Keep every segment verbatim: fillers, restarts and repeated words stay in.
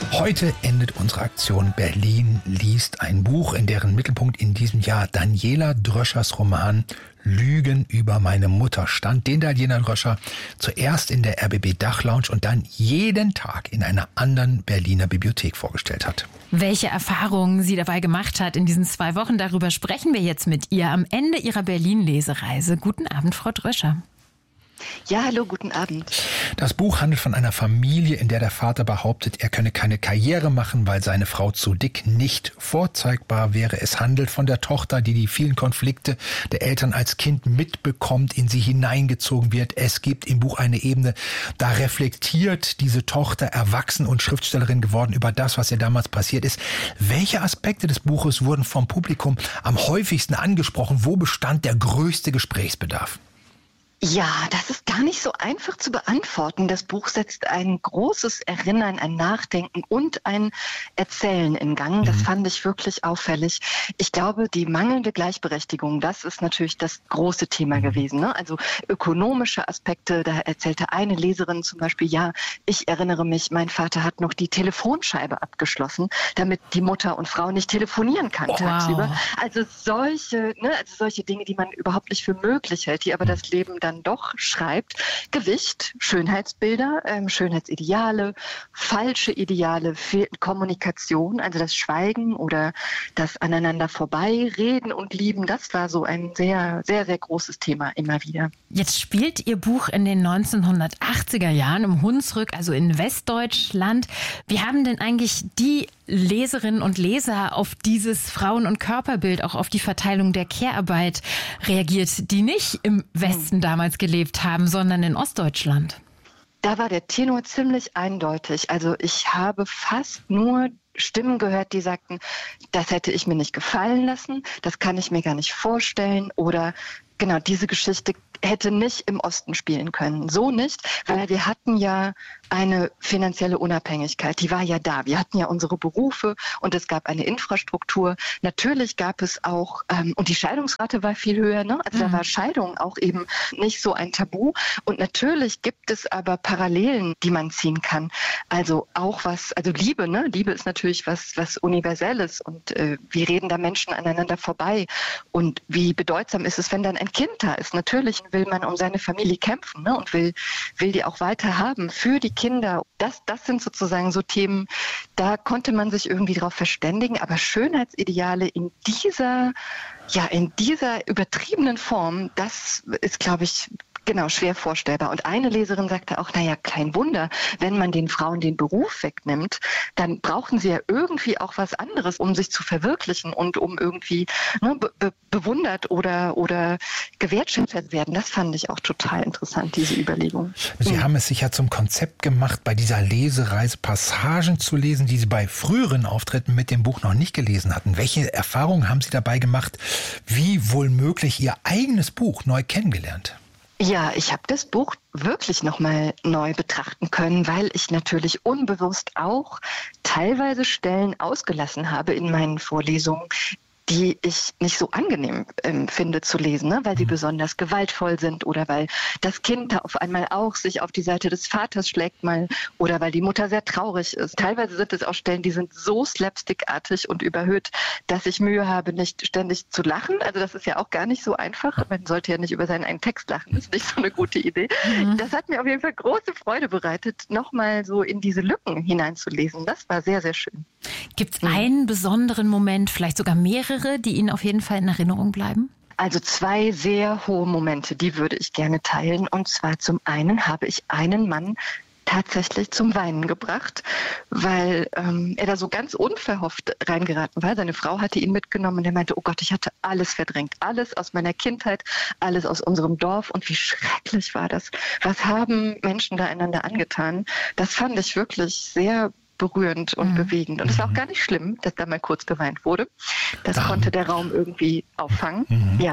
Heute endet unsere Aktion Berlin liest ein Buch, in deren Mittelpunkt in diesem Jahr Daniela Dröschers Roman Lügen über meine Mutter stand, den Daniela Dröscher zuerst in der R B B Dachlounge und dann jeden Tag in einer anderen Berliner Bibliothek vorgestellt hat. Welche Erfahrungen sie dabei gemacht hat in diesen zwei Wochen, darüber sprechen wir jetzt mit ihr am Ende ihrer Berlin-Lesereise. Guten Abend, Frau Dröscher. Ja, hallo, guten Abend. Das Buch handelt von einer Familie, in der der Vater behauptet, er könne keine Karriere machen, weil seine Frau zu dick nicht vorzeigbar wäre. Es handelt von der Tochter, die die vielen Konflikte der Eltern als Kind mitbekommt, in sie hineingezogen wird. Es gibt im Buch eine Ebene, da reflektiert diese Tochter, erwachsen und Schriftstellerin geworden, über das, was ihr damals passiert ist. Welche Aspekte des Buches wurden vom Publikum am häufigsten angesprochen? Wo bestand der größte Gesprächsbedarf? Ja, das ist gar nicht so einfach zu beantworten. Das Buch setzt ein großes Erinnern, ein Nachdenken und ein Erzählen in Gang. Das fand ich wirklich auffällig. Ich glaube, die mangelnde Gleichberechtigung, das ist natürlich das große Thema gewesen, ne? Also ökonomische Aspekte, da erzählte eine Leserin zum Beispiel, ja, ich erinnere mich, mein Vater hat noch die Telefonscheibe abgeschlossen, damit die Mutter und Frau nicht telefonieren kann tagsüber. Also solche, ne, also solche Dinge, die man überhaupt nicht für möglich hält, die aber das Leben dann dann doch schreibt. Gewicht, Schönheitsbilder, ähm, Schönheitsideale, falsche Ideale, Kommunikation, also das Schweigen oder das aneinander vorbeireden und lieben, das war so ein sehr, sehr, sehr großes Thema immer wieder. Jetzt spielt Ihr Buch in den neunzehnhundertachtziger Jahren im Hunsrück, also in Westdeutschland. Wie haben denn eigentlich die Leserinnen und Leser auf dieses Frauen- und Körperbild, auch auf die Verteilung der Care-Arbeit reagiert, die nicht im Westen damals gelebt haben, sondern in Ostdeutschland? Da war der Tenor ziemlich eindeutig. Also ich habe fast nur Stimmen gehört, die sagten, das hätte ich mir nicht gefallen lassen, das kann ich mir gar nicht vorstellen oder genau, diese Geschichte hätte nicht im Osten spielen können. So nicht, weil wir hatten ja eine finanzielle Unabhängigkeit, die war ja da. Wir hatten ja unsere Berufe und es gab eine Infrastruktur. Natürlich gab es auch, ähm, und die Scheidungsrate war viel höher, ne? Also mhm. da war Scheidung auch eben nicht so ein Tabu. Und natürlich gibt es aber Parallelen, die man ziehen kann. Also auch was, also Liebe, ne? Liebe ist natürlich was, was Universelles und äh, wie reden da Menschen aneinander vorbei? Und wie bedeutsam ist es, wenn dann ein Kind da ist? Natürlich will man um seine Familie kämpfen, ne? Und will, will die auch weiter haben für die Kinder. Das, das sind sozusagen so Themen, da konnte man sich irgendwie drauf verständigen, aber Schönheitsideale in dieser, ja, in dieser übertriebenen Form, das ist, glaube ich, genau, schwer vorstellbar. Und eine Leserin sagte auch, naja, kein Wunder, wenn man den Frauen den Beruf wegnimmt, dann brauchen sie ja irgendwie auch was anderes, um sich zu verwirklichen und um irgendwie ne, be- bewundert oder, oder gewertschätzt zu werden. Das fand ich auch total interessant, diese Überlegung. Sie mhm. haben es sich ja zum Konzept gemacht, bei dieser Lesereise Passagen zu lesen, die Sie bei früheren Auftritten mit dem Buch noch nicht gelesen hatten. Welche Erfahrungen haben Sie dabei gemacht? Wie wohl möglich Ihr eigenes Buch neu kennengelernt? Ja, ich habe das Buch wirklich nochmal neu betrachten können, weil ich natürlich unbewusst auch teilweise Stellen ausgelassen habe in meinen Vorlesungen, die ich nicht so angenehm ähm, finde zu lesen, ne? Weil sie besonders gewaltvoll sind oder weil das Kind da auf einmal auch sich auf die Seite des Vaters schlägt mal oder weil die Mutter sehr traurig ist. Teilweise sind es auch Stellen, die sind so slapstickartig und überhöht, dass ich Mühe habe, nicht ständig zu lachen. Also das ist ja auch gar nicht so einfach. Man sollte ja nicht über seinen eigenen Text lachen, das ist nicht so eine gute Idee. Mhm. Das hat mir auf jeden Fall große Freude bereitet, nochmal so in diese Lücken hineinzulesen. Das war sehr, sehr schön. Gibt es einen besonderen Moment, vielleicht sogar mehrere, die Ihnen auf jeden Fall in Erinnerung bleiben? Also zwei sehr hohe Momente, die würde ich gerne teilen. Und zwar zum einen habe ich einen Mann tatsächlich zum Weinen gebracht, weil ähm, er da so ganz unverhofft reingeraten war. Seine Frau hatte ihn mitgenommen und er meinte, oh Gott, ich hatte alles verdrängt, alles aus meiner Kindheit, alles aus unserem Dorf und wie schrecklich war das. Was haben Menschen da einander angetan? Das fand ich wirklich sehr berührend und mhm. bewegend. Und es war auch gar nicht schlimm, dass da mal kurz geweint wurde. Das da. konnte der Raum irgendwie auffangen. Mhm. Ja.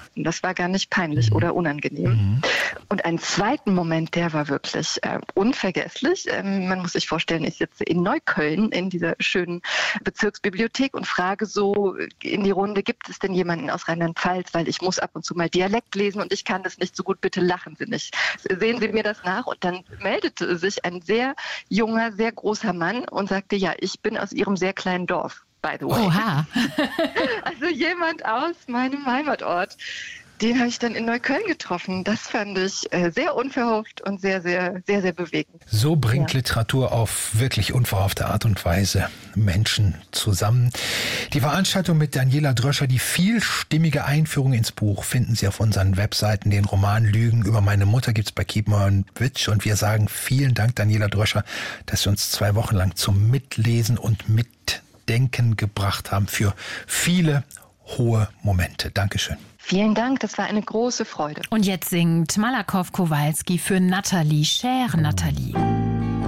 durften. Das war gar nicht peinlich mhm. oder unangenehm. Mhm. Und einen zweiten Moment, der war wirklich äh, unvergesslich. Ähm, man muss sich vorstellen, ich sitze in Neukölln in dieser schönen Bezirksbibliothek und frage so in die Runde, gibt es denn jemanden aus Rheinland-Pfalz, weil ich muss ab und zu mal Dialekt lesen und ich kann das nicht so gut, bitte lachen Sie nicht. Sehen Sie mir das nach? Und dann meldete sich ein sehr junger, sehr großer Mann und sagte, ja, ich bin aus Ihrem sehr kleinen Dorf, by the way. Oha. Also jemand aus meinem Heimatort. Den habe ich dann in Neukölln getroffen. Das fand ich äh, sehr unverhofft und sehr, sehr, sehr, sehr bewegend. So bringt ja. Literatur auf wirklich unverhoffte Art und Weise Menschen zusammen. Die Veranstaltung mit Daniela Dröscher, die vielstimmige Einführung ins Buch, finden Sie auf unseren Webseiten. Den Roman Lügen über meine Mutter gibt's bei Keep On Witch. Und wir sagen vielen Dank, Daniela Dröscher, dass Sie uns zwei Wochen lang zum Mitlesen und Mitdenken gebracht haben für viele hohe Momente. Dankeschön. Vielen Dank, das war eine große Freude. Und jetzt singt Malakow Kowalski für Nathalie, Cher Nathalie.